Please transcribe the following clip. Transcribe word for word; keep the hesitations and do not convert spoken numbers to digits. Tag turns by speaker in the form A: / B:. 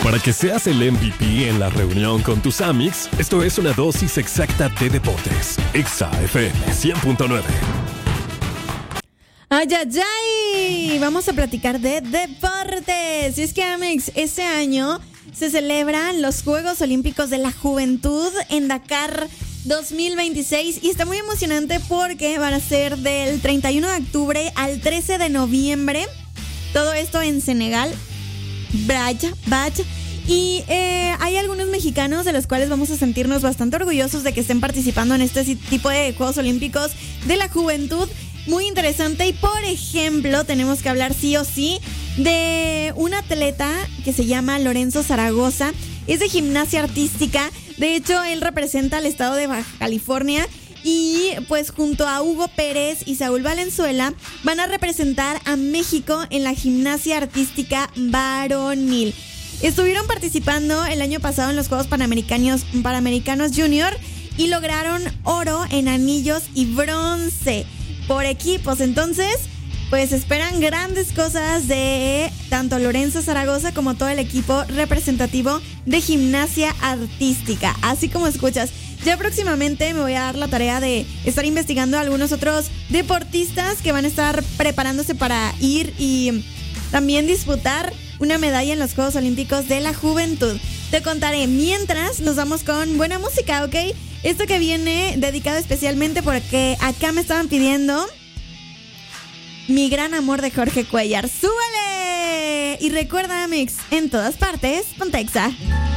A: Para que seas el M V P en la reunión con tus amics, esto es una dosis exacta de deportes. Exa F M cien punto nueve.
B: ¡Ay, ay, ay! Vamos a platicar de deportes. Y es que, Amex, este año se celebran los Juegos Olímpicos de la Juventud en Dakar dos mil veintiséis. Y está muy emocionante porque van a ser del treinta y uno de octubre al trece de noviembre. Todo esto en Senegal. Vaya, vaya. Y eh, hay algunos mexicanos de los cuales vamos a sentirnos bastante orgullosos de que estén participando en este tipo de Juegos Olímpicos de la Juventud. Muy interesante. Y por ejemplo, tenemos que hablar sí o sí de un atleta que se llama Lorenzo Zaragoza. Es de gimnasia artística. De hecho, él representa al estado de Baja California. Y pues junto a Hugo Pérez y Saúl Valenzuela van a representar a México en la gimnasia artística varonil. Estuvieron participando el año pasado en los Juegos Panamericanos, Panamericanos Junior y lograron oro en anillos y bronce por equipos. Entonces, pues esperan grandes cosas de tanto Lorenzo Zaragoza como todo el equipo representativo de gimnasia artística. Así como escuchas, ya próximamente me voy a dar la tarea de estar investigando a algunos otros deportistas que van a estar preparándose para ir y también disputar una medalla en los Juegos Olímpicos de la Juventud. Te contaré. Mientras, nos vamos con buena música, ¿ok? Esto que viene dedicado especialmente porque acá me estaban pidiendo Mi Gran Amor de Jorge Cuellar. ¡Súbele! Y recuerda, Mix, en todas partes, ponte Exa.